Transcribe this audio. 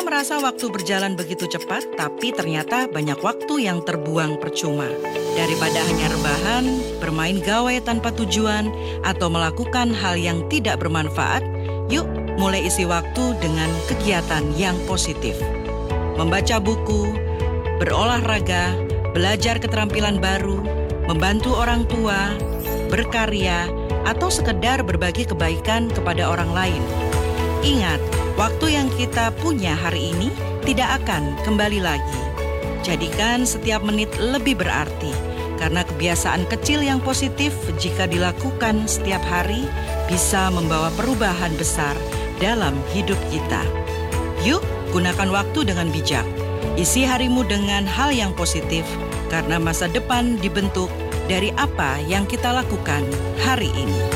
Kita merasa waktu berjalan begitu cepat, tapi ternyata banyak waktu yang terbuang percuma. Daripada hanya rebahan, bermain gawai tanpa tujuan, atau melakukan hal yang tidak bermanfaat, yuk mulai isi waktu dengan kegiatan yang positif. Membaca buku, berolahraga, belajar keterampilan baru, membantu orang tua, berkarya, atau sekedar berbagi kebaikan kepada orang lain. Ingat, waktu yang kita punya hari ini tidak akan kembali lagi. Jadikan setiap menit lebih berarti, karena kebiasaan kecil yang positif jika dilakukan setiap hari bisa membawa perubahan besar dalam hidup kita. Yuk, gunakan waktu dengan bijak. Isi harimu dengan hal yang positif, karena masa depan dibentuk dari apa yang kita lakukan hari ini.